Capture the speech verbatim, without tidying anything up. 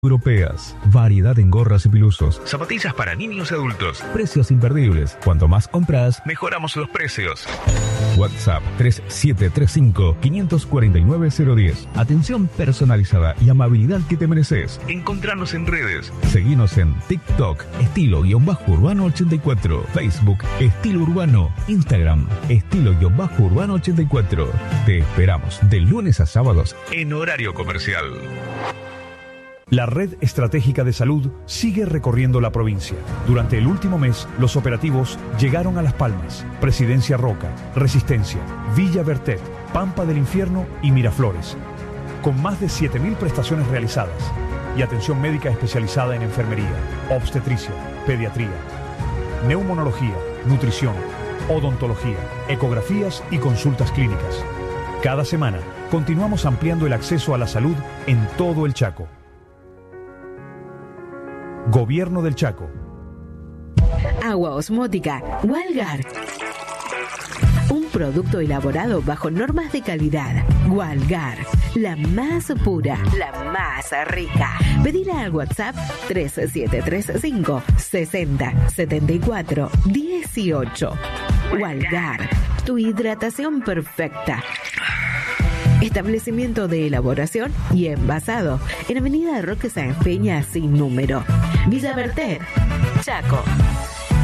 Europeas, variedad en gorras y pilusos, zapatillas para niños y adultos, precios imperdibles. Cuanto más compras, mejoramos los precios. WhatsApp tres siete tres cinco, cinco cuatro nueve cero uno cero. Atención personalizada y amabilidad que te mereces. Encontranos en redes. Seguinos en TikTok, estilo-urbano ochenta y cuatro, Facebook, estilo urbano, Instagram, estilo-urbano ochenta y cuatro. Te esperamos de lunes a sábados en horario comercial. La Red Estratégica de Salud sigue recorriendo la provincia. Durante el último mes, los operativos llegaron a Las Palmas, Presidencia Roca, Resistencia, Villa Bertet, Pampa del Infierno y Miraflores. Con más de siete mil prestaciones realizadas y atención médica especializada en enfermería, obstetricia, pediatría, neumonología, nutrición, odontología, ecografías y consultas clínicas. Cada semana, continuamos ampliando el acceso a la salud en todo el Chaco. Gobierno del Chaco. Agua osmótica Walgar. Un producto elaborado bajo normas de calidad. Walgar, la más pura, la más rica. Pedila al WhatsApp tres siete tres cinco, sesenta, setenta y cuatro, dieciocho. Walgar, tu hidratación perfecta. Establecimiento de elaboración y envasado en Avenida Roque Sáenz Peña sin número. Villa Bertet, Chaco.